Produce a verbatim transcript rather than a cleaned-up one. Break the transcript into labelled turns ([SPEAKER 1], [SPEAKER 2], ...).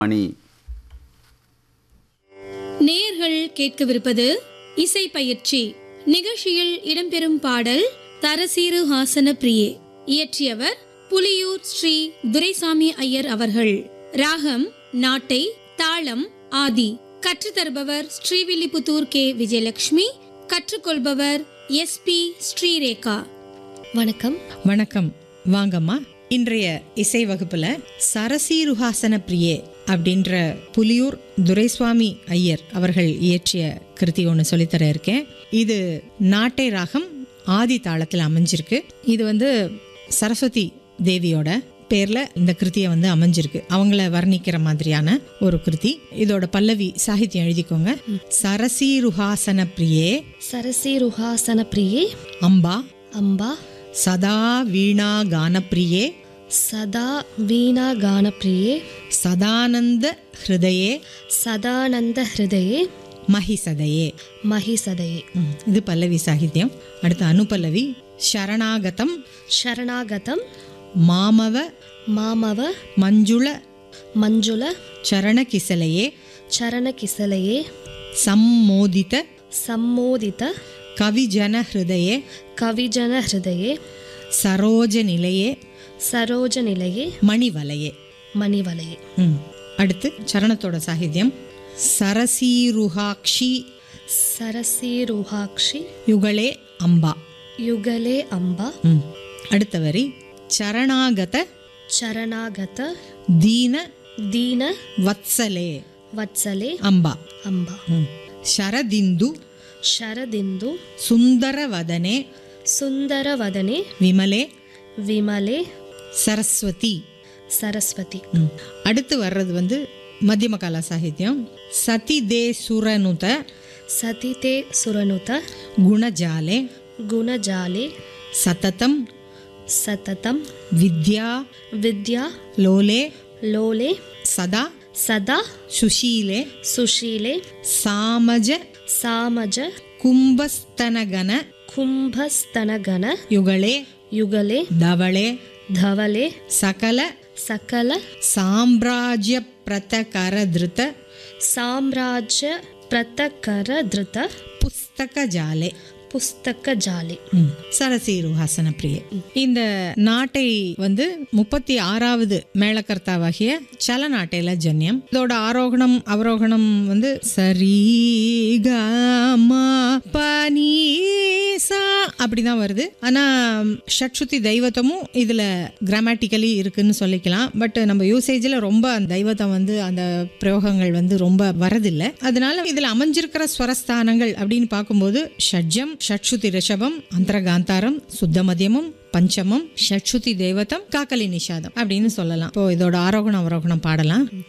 [SPEAKER 1] மணி.
[SPEAKER 2] நேயர்கள் கேட்கவிருப்பது இசை பயிற்சி. நிகழ்ச்சியில் இடம்பெறும் பாடல் தரசீரு ஹாசன பிரியே. இயற்றியவர் புலியூர் ஸ்ரீ துரைசாமி ஐயர் அவர்கள். ராகம் நாட்டை, தாளம் ஆதி. கற்றுத்தருபவர் Srivilliputhur K Vijayalakshmi. கற்றுக்கொள்பவர் S B Srirekha.
[SPEAKER 3] வணக்கம்.
[SPEAKER 4] வணக்கம். வாங்கம்மா. இன்றைய இசை வகுப்புல சரசீருஹாசன பிரியே அப்படின்ற புலியூர் துரைசுவாமி ஐயர் அவர்கள் இயற்றிய கிருதி ஒன்று சொல்லித்தர இருக்கேன். இது நாட்டை ராகம் ஆதி தாளத்தில் அமைஞ்சிருக்கு. இது வந்து சரஸ்வதி தேவியோட பேர்ல இந்த கிருத்தியை வந்து அமைஞ்சிருக்கு. அவங்கள வர்ணிக்கிற மாதிரியான ஒரு கிருதி. இதோட பல்லவி சாகித்யம் எழுதிக்கோங்க. சரசீருஹாசன பிரியே
[SPEAKER 3] சரசீருஹாசன பிரியே
[SPEAKER 4] அம்பா
[SPEAKER 3] அம்பா
[SPEAKER 4] சதா வீணா கான பிரியே
[SPEAKER 3] சதா வீணா கான பிரியே
[SPEAKER 4] சதானந்த ஹிருதயே
[SPEAKER 3] சதானந்த ஹிருதயே
[SPEAKER 4] மகிசதையே.
[SPEAKER 3] மகிசதையே.
[SPEAKER 4] இது பல்லவி சாகித்யம். அடுத்து அனுபல்லவி. சரணாகதம்
[SPEAKER 3] சரணாகதம்
[SPEAKER 4] மாமவ
[SPEAKER 3] மாமவ
[SPEAKER 4] மஞ்சுள
[SPEAKER 3] மஞ்சுள
[SPEAKER 4] சரண கிசலையே
[SPEAKER 3] சரண கிசலையே
[SPEAKER 4] சம்மோதித
[SPEAKER 3] சம்மோதித
[SPEAKER 4] கவிஜன ஹிருதயே
[SPEAKER 3] கவிஜன ஹிருதயே
[SPEAKER 4] சரோஜ நிலையே
[SPEAKER 3] சரோஜ நிலையே
[SPEAKER 4] மணிவலையே.
[SPEAKER 3] மணிவலையே.
[SPEAKER 4] ம். அடுத்து சரணத்தோட சாகித்யம். சரசீருஹாக்ஷி
[SPEAKER 3] சரசீருஹாக்ஷி
[SPEAKER 4] யுகலே அம்பா.
[SPEAKER 3] யுகலே அம்பா.
[SPEAKER 4] ம். அடுத்த வரி. சரணாகத
[SPEAKER 3] சரணாகத
[SPEAKER 4] தீன
[SPEAKER 3] தீன
[SPEAKER 4] வத்சலே
[SPEAKER 3] வத்சலே
[SPEAKER 4] அம்பா.
[SPEAKER 3] அம்பா.
[SPEAKER 4] ம். ಶರದಿಂದು
[SPEAKER 3] ಶರದಿಂದು
[SPEAKER 4] ಸುಂದರವದನೆ
[SPEAKER 3] ಸುಂದರವದನೆ
[SPEAKER 4] விமலே
[SPEAKER 3] ವಿಮಲೆ
[SPEAKER 4] சரஸ்வதி.
[SPEAKER 3] சரஸ்வதி.
[SPEAKER 4] ம். அடுத்து வர்றது வந்து மத்தியமகால சாகித்யம். சதிதே சுரனுத
[SPEAKER 3] ಸತಿತೆ ಸುರನುತ
[SPEAKER 4] குணஜாலே
[SPEAKER 3] ಗುಣಜಾಲೆ
[SPEAKER 4] சததம்
[SPEAKER 3] ಸತತಂ
[SPEAKER 4] வித்யா
[SPEAKER 3] ವಿದ್ಯಾ
[SPEAKER 4] லோலே
[SPEAKER 3] ಲೋಲೆ
[SPEAKER 4] சதா
[SPEAKER 3] ಸದಾ
[SPEAKER 4] சுஷீலே
[SPEAKER 3] ಸುಶೀಲೆ
[SPEAKER 4] சாமஜ
[SPEAKER 3] ಸಾಮಜ
[SPEAKER 4] கும்பஸ்தனகன
[SPEAKER 3] ಕುಂಭಸ್ತನಗನ
[SPEAKER 4] யுகலே
[SPEAKER 3] ಯುಗಲೆ
[SPEAKER 4] தவளே
[SPEAKER 3] ಧವಲೆ
[SPEAKER 4] சகல
[SPEAKER 3] ಸಕಲ
[SPEAKER 4] சாம்ராஜ்ய பிரதகர திருத
[SPEAKER 3] ಸಾಮ್ರಾಜ್ಯ ಪ್ರತಕರ ಧೃತ
[SPEAKER 4] புஸ்தக ஜாலே
[SPEAKER 3] ಪುಸ್ತಕ ಜಾಲೆ.
[SPEAKER 4] சரசீருஹாசன பிரியே. இந்த நாட்டை வந்து முப்பத்தி ஆறாவது மேளகர்த்தாவாகிய சல நாட்டையில ஜன்யம். இதோட ஆரோகணம் அவரோகணம் வந்து சரி கமா பனீசா அப்படிதான் வருது. ஆனா ஷட்சுத்தி தெய்வத்தமும் இதுல கிராமட்டிக்கலி இருக்குன்னு சொல்லிக்கலாம். பட் நம்ம யூசேஜ்ல ரொம்ப அந்த தெய்வத்தம் வந்து அந்த பிரயோகங்கள் வந்து ரொம்ப வரதில்லை. அதனால இதுல அமைஞ்சிருக்கிற ஸ்வரஸ்தானங்கள் அப்படின்னு பார்க்கும்போது ஷட்ஜம், ஷட்சுதி ரிஷபம், அந்தரகாந்தாரம், சுத்த மத்தியமும், பஞ்சமம், ஷட்சுதி தேவதம், காக்கலி நிஷாதம் அப்படின்னு சொல்லலாம். இப்போ இதோட ஆரோகணம் அவரோகணம் பாடலாம்.